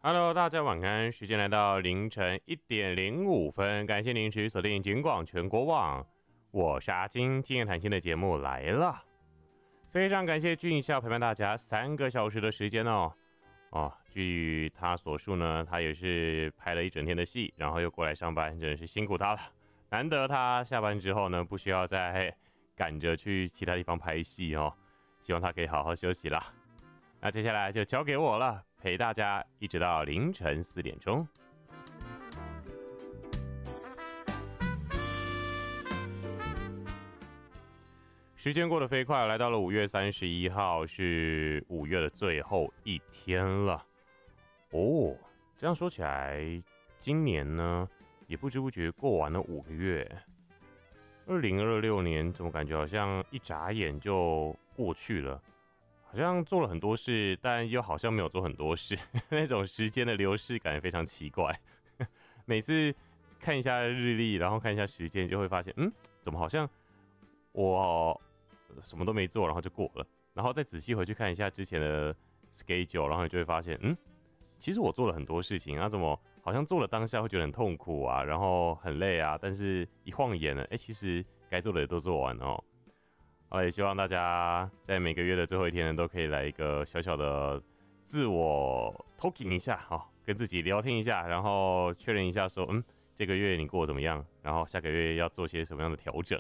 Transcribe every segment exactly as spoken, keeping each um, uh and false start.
Hello，大家晚安，时间来到凌晨一点零五分，感谢您持续锁定警广全国网，我是阿金，今夜谈心的节目来了，非常感谢俊孝陪伴大家三个小时的时间哦。哦，据他所述呢，他也是拍了一整天的戏，然后又过来上班，真的是辛苦他了。难得他下班之后呢，不需要再赶着去其他地方拍戏哦，希望他可以好好休息啦。那接下来就交给我了，陪大家一直到凌晨四点钟。时间过得飞快，来到了五月三十一号，是五月的最后一天了。哦，这样说起来，今年呢也不知不觉过完了五个月。二零二六年怎么感觉好像一眨眼就过去了？好像做了很多事，但又好像没有做很多事，那种时间的流逝感非常奇怪。每次看一下日历，然后看一下时间，就会发现，嗯，怎么好像我什么都没做，然后就过了。然后再仔细回去看一下之前的 schedule， 然后你就会发现，嗯，其实我做了很多事情啊，怎么好像做了当下会觉得很痛苦啊，然后很累啊，但是一晃眼了，哎，其实该做的也都做完了哦。好，也希望大家在每个月的最后一天都可以来一个小小的自我 talking 一下，哦，跟自己聊天一下，然后确认一下说，嗯，这个月你过得怎么样？然后下个月要做些什么样的调整？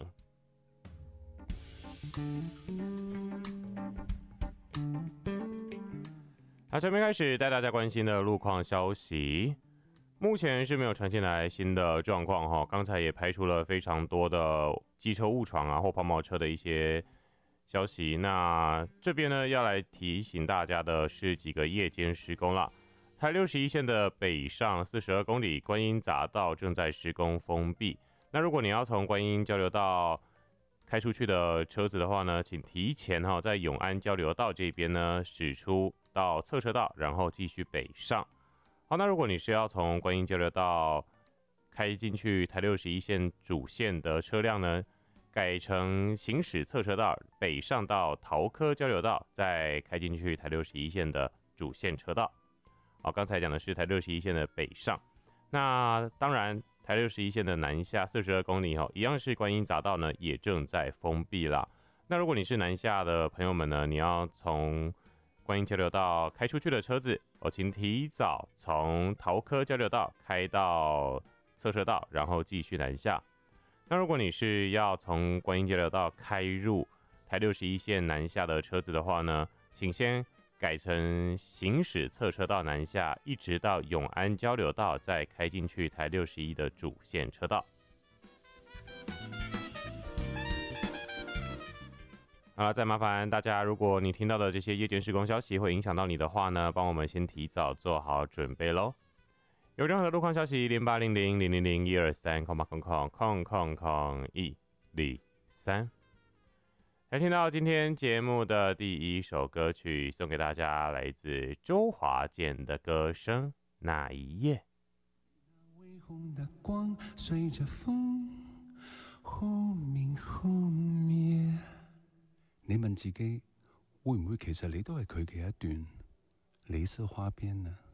好，这边开始带大家关心的路况消息。目前是没有传进来新的状况哈，刚才也排除了非常多的机车误闯啊或抛锚车的一些消息。那这边呢要来提醒大家的是几个夜间施工啦。台六十一线的北上四十二公里观音匝道正在施工封闭。那如果你要从观音交流道开出去的车子的话呢，请提前哈在永安交流道这边呢驶出到侧车道，然后继续北上。好，那如果你是要从观音交流道开进去台六十一线主线的车辆呢，改成行驶侧车道北上到桃科交流道，再开进去台六十一线的主线车道。好，刚才讲的是台六十一线的北上，那当然台六十一线的南下四十二公里一样是观音匝道呢也正在封闭啦。那如果你是南下的朋友们呢，你要从观音交流道开出去的车子，哦，请提早从桃科交流道开到侧车道，然后继续南下。那如果你是要从观音交流道开入台六十一线南下的车子的话呢，请先改成行驶侧车道南下，一直到永安交流道，再开进去台六十一的主线车道。好了，再麻烦大家，如果你听到的这些夜间施工消息会影响到你的话呢，帮我们先提早做好准备咯。有任何的路况消息，零八零零零零零一二三空八空空空空空一零三。来听到今天节目的第一首歌曲，送给大家，来自周华健的歌声《那一夜》。 微红的光随着风忽明忽灭。你問自己會唔會其實你都係佢嘅一段李色花邊呢？